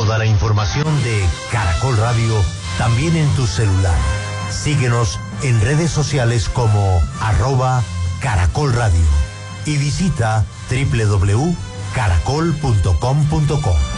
Toda la información de Caracol Radio también en tu celular. Síguenos en redes sociales como @Caracol Radio y visita www.caracol.com.co.